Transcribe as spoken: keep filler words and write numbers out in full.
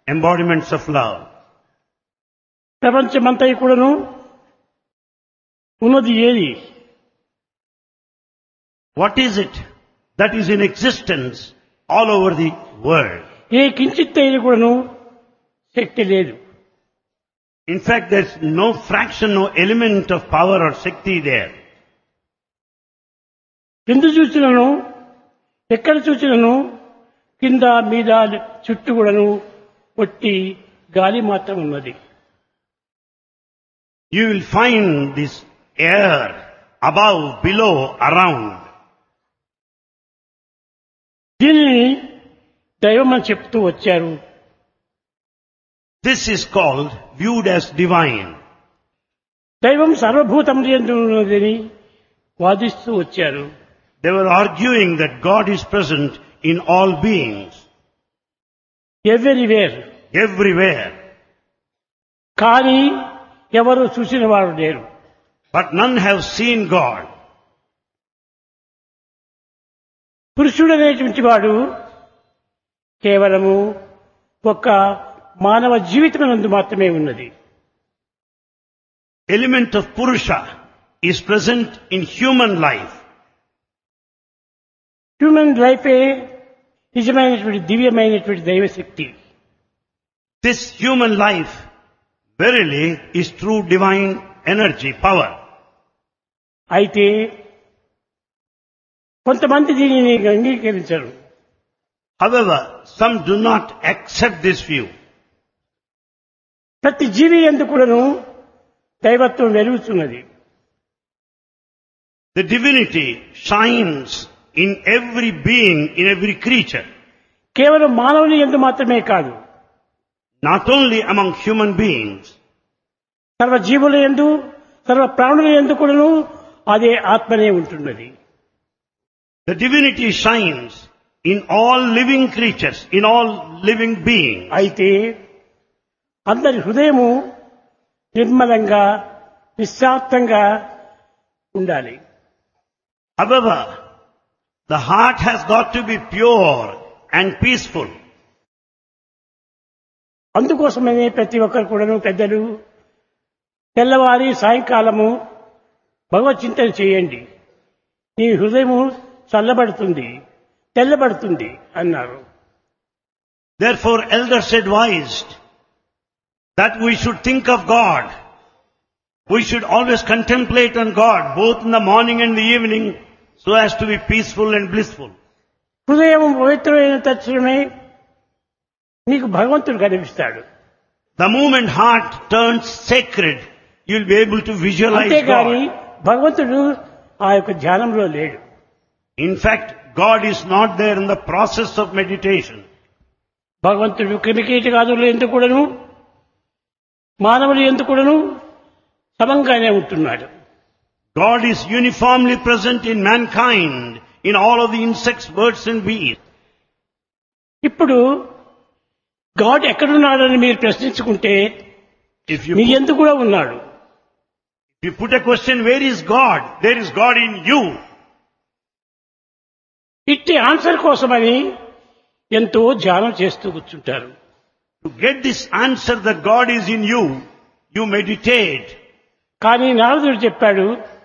embodiments of love. ప్రపంచమంతా కూడాను ఉన్నది ఏది? What is it that is in existence all over the world? ఏ కించిత్ అయినా కూడాను శక్తి లేదు. In fact, there's no fraction, no element of power or Shakti there. ఎందు చూసినను ఎక్కడ చూసినను కింద మీద చుట్టూ కూడాను ఒట్టి గాలి మాత్రం ఉన్నది. You will find this air above, below, around. దీనిని దైవం అని చెప్తూ వచ్చారు. This is called, viewed as divine. దైవం సర్వభూతములు యందు ఉన్నదని వాదిస్తూ వచ్చారు. They were arguing that God is present in all beings, everywhere. everywhere. కానీ ఎవరు చూసిన వారు లేరు. But none have seen God. పురుషుడు అనేటువంటి వాడు కేవలము ఒక మానవ జీవితమునందు మాత్రమే ఉన్నది. Element of Purusha is present in human life. Human లైఫే నిజమైనటువంటి దివ్యమైనటువంటి దైవశక్తి. This human life verily is true divine energy, power. అయితే కొంతమంది దీనిని అంగీకరించరు. However, some do not accept this view. ప్రతి జీవి యందు కూడాను దైవత్వం వెలుగుతున్నది. The divinity shines in every being, in every creature. కేవలం మానవుని యందు మాత్రమే కాదు, Not only among human beings, సర్వ జీవుల యందు సర్వ ప్రాణుల యందు కూడాను అదే ఆత్మనే ఉంటున్నది. the divinity shines in all living creatures, in all living beings. అయితే అందరి హృదయము నిర్మలంగా నిశ్శాంతంగా ఉండాలి. However, the heart has got to be pure and peaceful. అందుకోసమనే ప్రతి ఒక్కరు కూడాను పెద్దలు తెల్లవారి సాయంకాలము భగవత్ చింతన చేయండి, నీ హృదయము చల్లబడుతుంది, తెల్లబడుతుంది అన్నారు. Therefore, elders advised that we should think of God. We should always contemplate on God, both in the morning and the evening, so as to be peaceful and blissful. హృదయం పవిత్రమైన తక్షణమే నీకు భగవంతుడు కనిపిస్తాడు. The moment heart turns sacred, you will be able to visualize అంతేగాని God. భగవంతుడు ఆ యొక్క ధ్యానంలో లేడు. In fact, God is not there in the process of meditation. భగవంతుడు క్రిమికీటకాదులు ఎందుకు కూడాను మానవులు ఎందుకు కూడాను సమంగానే ఉంటున్నాడు. God is uniformly present in mankind, in all of the insects, birds and bees. ఇప్పుడు గాడ్ ఎక్కడున్నాడని మీరు ప్రశ్నించుకుంటే If you మీ put, ఎందుకు కూడా ఉన్నాడు. if you put a question, where is God? There is God in you. ఇట్టి answer కోసమని ఎంతో ధ్యానం చేస్తూ కూర్చుంటారు. To get this answer that God is in you, you meditate. కానీ నారదుడు చెప్పాడు,